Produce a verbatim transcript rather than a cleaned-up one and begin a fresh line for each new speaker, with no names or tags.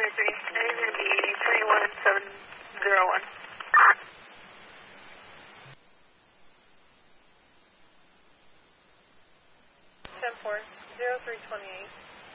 three. Name going to be twenty-one seven zero one. ten four, zero three twenty-eight.